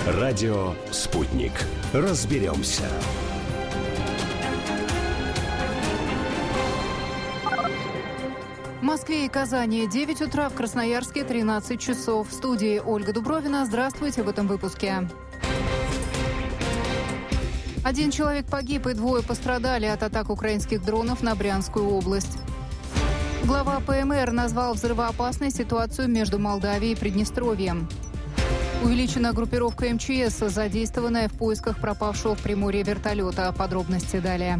Радио «Спутник». Разберемся. В Москве и Казани 9 утра, в Красноярске 13 часов. В студии Ольга Дубровина. Здравствуйте в этом выпуске. 1 человек погиб и 2 пострадали от атак украинских дронов на Брянскую область. Глава ПМР назвал взрывоопасной ситуацию между Молдавией и Приднестровьем. Увеличена группировка МЧС, задействованная в поисках пропавшего в Приморье вертолета. Подробности далее.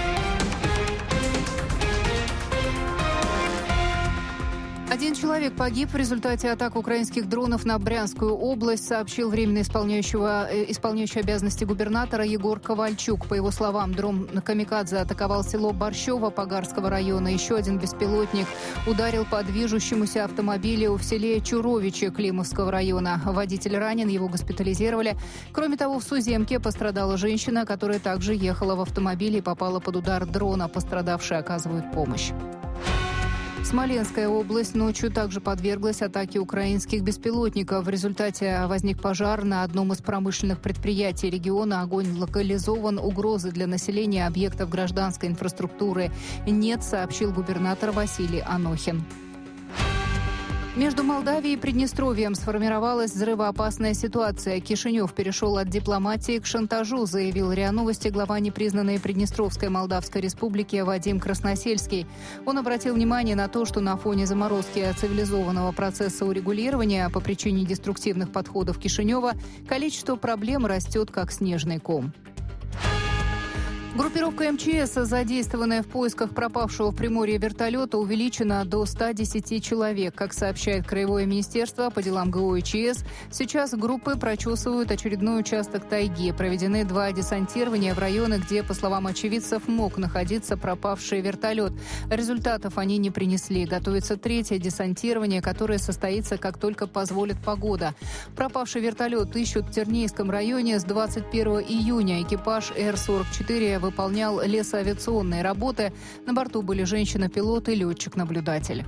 1 человек погиб в результате атак украинских дронов на Брянскую область, сообщил временно исполняющий обязанности губернатора Егор Ковальчук. По его словам, дрон «Камикадзе» атаковал село Борщево Погарского района. Еще один беспилотник ударил по движущемуся автомобилю в селе Чуровичи Климовского района. Водитель ранен, его госпитализировали. Кроме того, в Суземке пострадала женщина, которая также ехала в автомобиле и попала под удар дрона. Пострадавшие оказывают помощь. Смоленская область ночью также подверглась атаке украинских беспилотников. В результате возник пожар на одном из промышленных предприятий региона. Огонь локализован. Угрозы для населения объектов гражданской инфраструктуры нет, сообщил губернатор Василий Анохин. Между Молдавией и Приднестровьем сформировалась взрывоопасная ситуация. Кишинев перешел от дипломатии к шантажу, заявил РИА Новости глава непризнанной Приднестровской Молдавской Республики Вадим Красносельский. Он обратил внимание на то, что на фоне заморозки цивилизованного процесса урегулирования по причине деструктивных подходов Кишинева количество проблем растет как снежный ком. Группировка МЧС, задействованная в поисках пропавшего в Приморье вертолета, увеличена до 110 человек. Как сообщает Краевое министерство по делам ГО и ЧС, сейчас группы прочесывают очередной участок тайги. Проведены 2 десантирования в районы, где, по словам очевидцев, мог находиться пропавший вертолет. Результатов они не принесли. Готовится 3-е десантирование, которое состоится, как только позволит погода. Пропавший вертолет ищут в Тернейском районе с 21 июня. Экипаж Р-44 выполнял лесоавиационные работы. На борту были женщина-пилот и летчик-наблюдатель.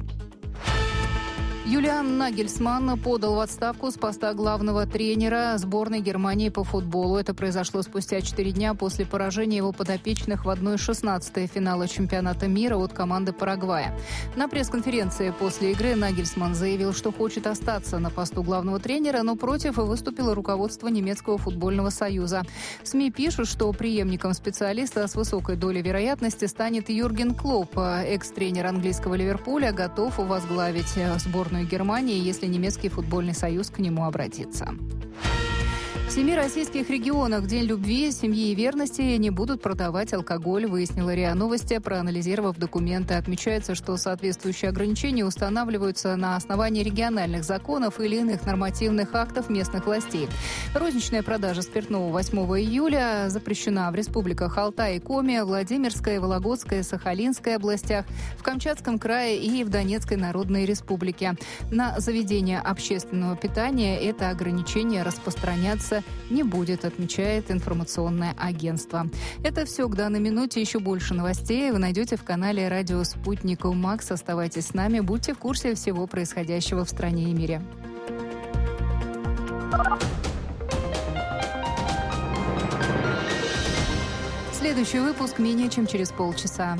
Юлиан Нагельсманн подал в отставку с поста главного тренера сборной Германии по футболу. Это произошло спустя 4 дня после поражения его подопечных в 1/16 финала чемпионата мира от команды Парагвая. На пресс-конференции после игры Нагельсманн заявил, что хочет остаться на посту главного тренера, но против выступило руководство немецкого футбольного союза. СМИ пишут, что преемником специалиста с высокой долей вероятности станет Юрген Клопп. Экс-тренер английского Ливерпуля готов возглавить сборную Германии, если немецкий футбольный союз к нему обратится. В 7 российских регионах в День любви, семьи и верности не будут продавать алкоголь, выяснила РИА Новости, проанализировав документы. Отмечается, что соответствующие ограничения устанавливаются на основании региональных законов или иных нормативных актов местных властей. Розничная продажа спиртного 8 июля запрещена в республиках Алтай и Коми, Владимирской, Вологодской, Сахалинской областях, в Камчатском крае и в Донецкой Народной Республике. На заведения общественного питания это ограничение распространяться не будет, отмечает информационное агентство. Это все к данной минуте. Еще больше новостей вы найдете в канале «Радио Спутник Макс». Оставайтесь с нами, будьте в курсе всего происходящего в стране и мире. Следующий выпуск менее чем через полчаса.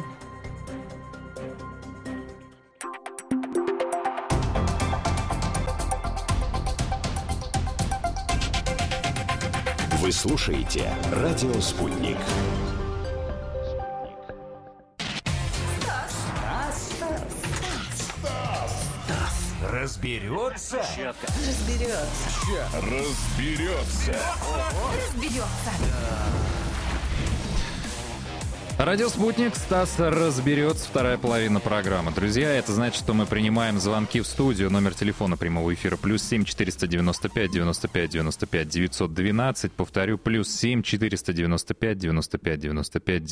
Вы слушаете «Радио Спутник». Разберется? Радио «Спутник», Стас разберется, вторая половина программы. Друзья, это значит, что мы принимаем звонки в студию. Номер телефона прямого эфира +7 495 95 95 912. Повторю, +7 495 95 95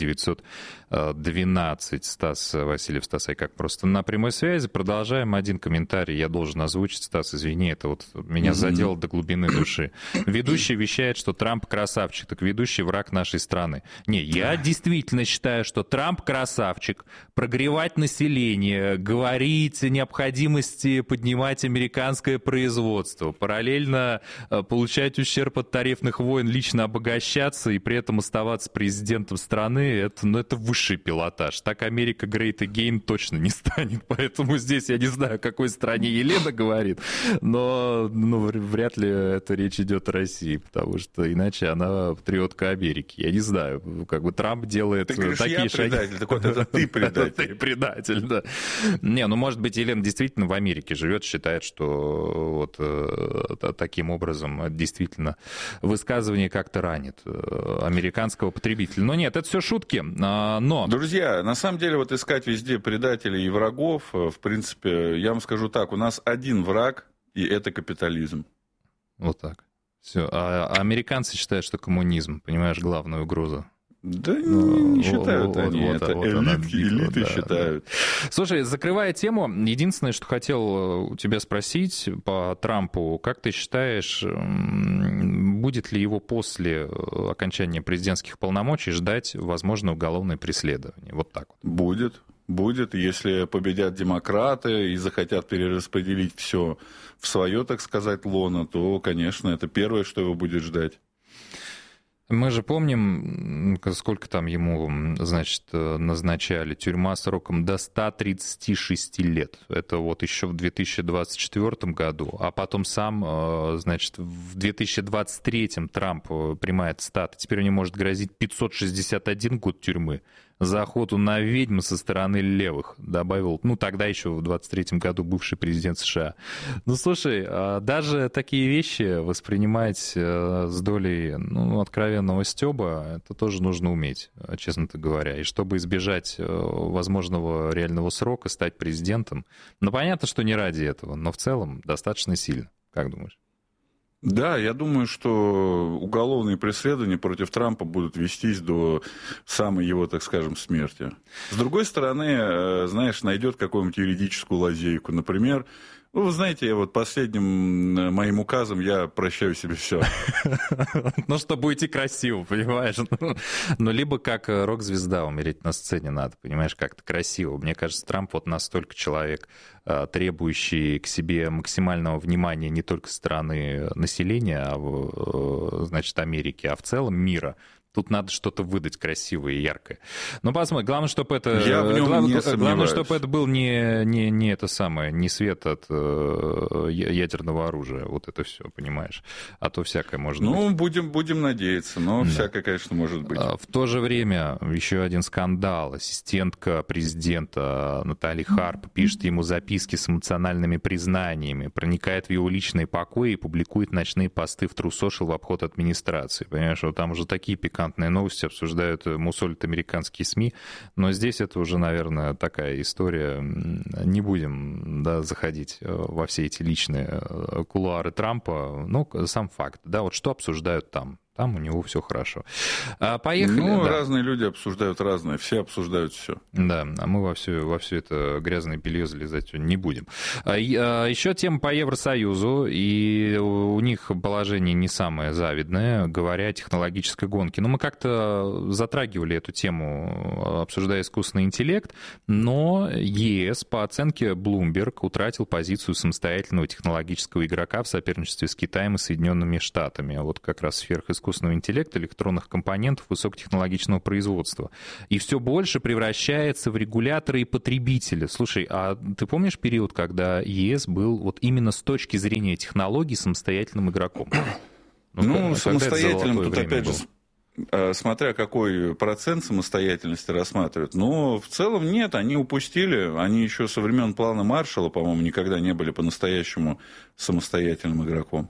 912. Стас Васильев, Стас Айкак просто на прямой связи. Продолжаем. Один комментарий я должен озвучить. Стас, извини, это вот меня задело до глубины души. Ведущий вещает, что Трамп красавчик, так ведущий враг нашей страны. Не, я действительно считаю, считаю, что Трамп красавчик, прогревать население, говорить о необходимости поднимать американское производство, параллельно получать ущерб от тарифных войн, лично обогащаться и при этом оставаться президентом страны, это высший пилотаж. Так Америка great again точно не станет. Поэтому здесь я не знаю, о какой стране Елена говорит, но вряд ли это речь идет о России, потому что иначе она патриотка Америки. Я не знаю, как бы Трамп делает такие шаги. Предатель, так вот это ты предатель. Это ты предатель, да. Не, может быть, Елена действительно в Америке живет, считает, что вот таким образом действительно высказывание как-то ранит американского потребителя. Но нет, это все шутки, но... Друзья, на самом деле, вот искать везде предателей и врагов, в принципе, я вам скажу так, у нас один враг, и это капитализм. Вот так. Все. А американцы считают, что коммунизм, понимаешь, главная угроза. Да не считают они, это элиты считают. Слушай, закрывая тему, единственное, что хотел у тебя спросить по Трампу, как ты считаешь, будет ли его после окончания президентских полномочий ждать, возможно, уголовное преследование? Вот так вот. Будет, если победят демократы и захотят перераспределить все в свое, так сказать, лоно, то, конечно, это первое, что его будет ждать. Мы же помним, сколько там ему, значит, назначали. Тюрьма сроком до 136 лет. Это вот еще в 2024 году. А потом сам, значит, в 2023 Трамп примает стат. Теперь у него может грозить 561 год тюрьмы за охоту на ведьм со стороны левых, добавил, тогда еще в 23-м году бывший президент США. Слушай, даже такие вещи воспринимать с долей, откровенного стёба, это тоже нужно уметь, честно говоря. И чтобы избежать возможного реального срока, стать президентом, понятно, что не ради этого, но в целом достаточно сильно. Как думаешь? Да, я думаю, что уголовные преследования против Трампа будут вестись до самой его, так скажем, смерти. С другой стороны, знаешь, найдет какую-нибудь юридическую лазейку. Например, вы знаете, я вот последним моим указом я прощаю себе все. Чтобы уйти красиво, понимаешь? Либо как рок-звезда умереть на сцене надо, понимаешь, как-то красиво. Мне кажется, Трамп вот настолько человек, требующий к себе максимального внимания не только со стороны населения, значит, Америки, а в целом мира. Тут надо что-то выдать красивое и яркое. Посмотрим. Главное, чтобы это... Главное, чтобы это был не это самое, не свет от ядерного оружия. Вот это все, понимаешь? А то всякое может быть. Будем надеяться, но всякое, конечно, может быть. В то же время еще один скандал. Ассистентка президента Натали Харп пишет ему записки с эмоциональными признаниями, проникает в его личные покои и публикует ночные посты в True Social в обход администрации. Понимаешь, вот там уже такие пикантные новости обсуждают, мусолят американские СМИ, но здесь это уже, наверное, такая история. Не будем заходить во все эти личные кулуары Трампа, сам факт, вот что обсуждают там. Там у него все хорошо. Поехали. Разные люди обсуждают разное, все обсуждают все. Да, а мы во все это грязное белье залезать не будем. Еще тема по Евросоюзу, и у них положение не самое завидное, говоря о технологической гонке. Мы как-то затрагивали эту тему, обсуждая искусственный интеллект, но ЕС, по оценке Bloomberg, утратил позицию самостоятельного технологического игрока в соперничестве с Китаем и Соединенными Штатами. Вот как раз в сферах искусственного интеллекта, электронных компонентов, высокотехнологичного производства. И все больше превращается в регуляторы и потребители. Слушай, а ты помнишь период, когда ЕС был вот именно с точки зрения технологий самостоятельным игроком? Самостоятельным, тут опять же, смотря какой процент самостоятельности рассматривают. Но в целом нет, они упустили. Они еще со времен плана Маршалла, по-моему, никогда не были по-настоящему самостоятельным игроком.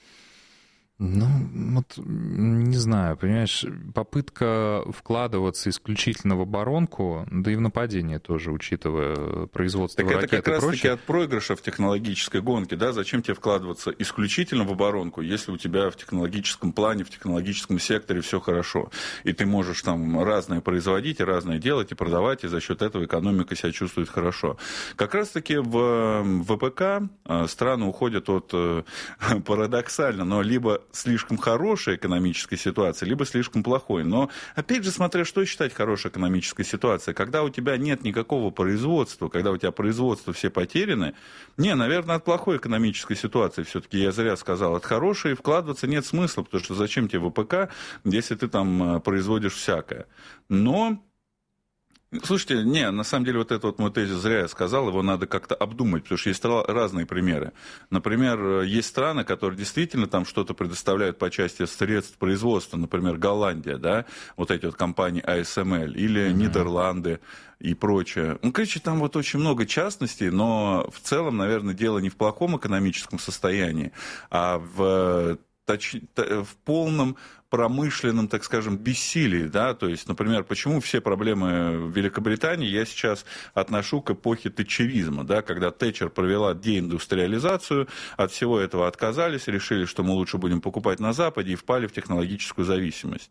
Не знаю, понимаешь, попытка вкладываться исключительно в оборонку, да и в нападение тоже, учитывая производство ракет и прочее. Так это как раз-таки от проигрыша в технологической гонке, да? Зачем тебе вкладываться исключительно в оборонку, если у тебя в технологическом плане, в технологическом секторе все хорошо, и ты можешь там разное производить, и разное делать, и продавать, и за счет этого экономика себя чувствует хорошо. Как раз-таки в ВПК страны уходят от, парадоксально, но либо слишком хорошей экономической ситуации, либо слишком плохой. Но, опять же, смотря что считать хорошей экономической ситуацией. Когда у тебя нет никакого производства, когда у тебя производство все потеряны, наверное, от плохой экономической ситуации все-таки я зря сказал. От хорошей вкладываться нет смысла, потому что зачем тебе ВПК, если ты там производишь всякое. Но... Слушайте, на самом деле вот этот вот мой тезис зря я сказал, его надо как-то обдумать, потому что есть разные примеры. Например, есть страны, которые действительно там что-то предоставляют по части средств производства, например, Голландия, да, вот эти вот компании ASML, или Нидерланды и прочее. Короче, там вот очень много частностей, но в целом, наверное, дело не в плохом экономическом состоянии, а в полном промышленном, так скажем, бессилии, да, то есть, например, почему все проблемы в Великобритании я сейчас отношу к эпохе тэтчеризма, да, когда Тэтчер провела деиндустриализацию, от всего этого отказались, решили, что мы лучше будем покупать на Западе и впали в технологическую зависимость.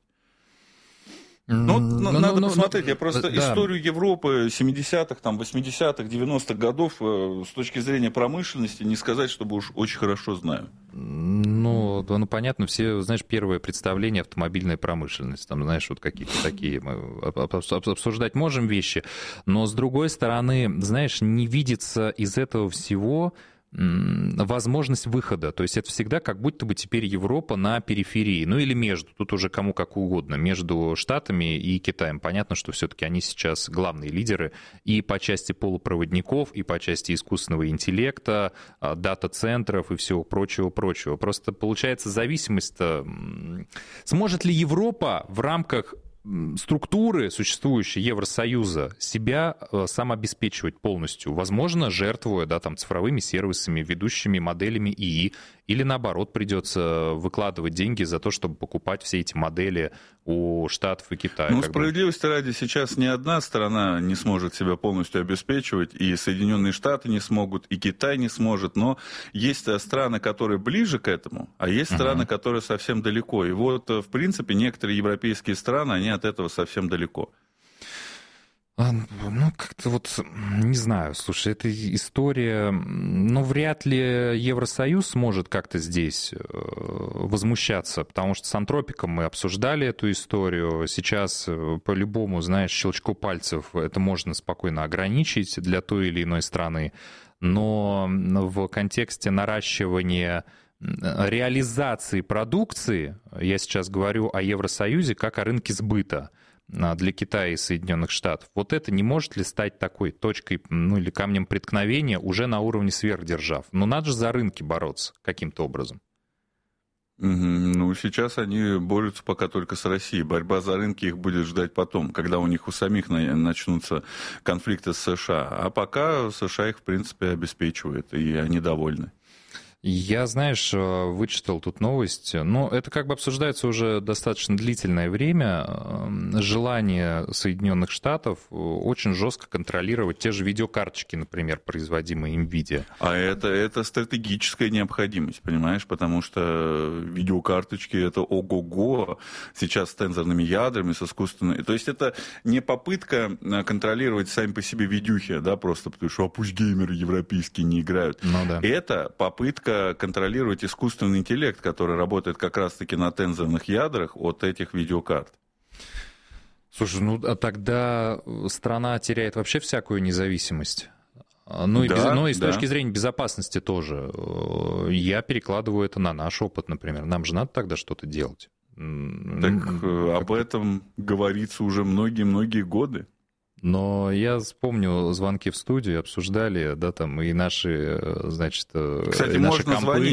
Надо посмотреть, я просто историю Европы 70-х, 80-х, 90-х годов с точки зрения промышленности не сказать, чтобы уж очень хорошо знаю. Понятно, все, знаешь, первое представление автомобильной промышленности, там, знаешь, вот какие-то такие, мы обсуждать можем вещи, но, с другой стороны, знаешь, не видится из этого всего возможность выхода. То есть это всегда как будто бы теперь Европа на периферии. Или между, тут уже кому как угодно, между Штатами и Китаем. Понятно, что все-таки они сейчас главные лидеры и по части полупроводников, и по части искусственного интеллекта, дата-центров и всего прочего. Просто получается зависимость-то... Сможет ли Европа в рамках структуры, существующей Евросоюза, себя самообеспечивать полностью, возможно, жертвуя цифровыми сервисами, ведущими моделями ИИ, или наоборот придется выкладывать деньги за то, чтобы покупать все эти модели у Штатов и Китая. Справедливости ради, сейчас ни одна страна не сможет себя полностью обеспечивать, и Соединенные Штаты не смогут, и Китай не сможет, но есть страны, которые ближе к этому, а есть страны, которые совсем далеко. И вот, в принципе, некоторые европейские страны, они от этого совсем далеко. Как-то не знаю, слушай, эта история, вряд ли Евросоюз сможет как-то здесь возмущаться, потому что с Антропиком мы обсуждали эту историю, сейчас по-любому, знаешь, щелчку пальцев это можно спокойно ограничить для той или иной страны, но в контексте наращивания реализации продукции, я сейчас говорю о Евросоюзе как о рынке сбыта, для Китая и Соединенных Штатов. Вот это не может ли стать такой точкой, или камнем преткновения уже на уровне сверхдержав? Надо же за рынки бороться каким-то образом. Сейчас они борются пока только с Россией. Борьба за рынки их будет ждать потом, когда у них у самих начнутся конфликты с США. А пока США их, в принципе, обеспечивает, и они довольны. Я, знаешь, вычитал тут новость, это обсуждается уже достаточно длительное время, желание Соединенных Штатов очень жестко контролировать те же видеокарточки, например, производимые NVIDIA. А это стратегическая необходимость, понимаешь, потому что видеокарточки это ого-го, сейчас с тензорными ядрами, с искусственной... То есть это не попытка контролировать сами по себе видюхи, да, просто потому что пусть геймеры европейские не играют. Это попытка контролировать искусственный интеллект, который работает как раз-таки на тензорных ядрах от этих видеокарт. Слушай, а тогда страна теряет вообще всякую независимость. И с точки зрения безопасности тоже. Я перекладываю это на наш опыт, например. Нам же надо тогда что-то делать. Так об этом говорится уже многие-многие годы. Но я вспомню звонки в студию, обсуждали, и наши, Кстати, и наши можно звонить.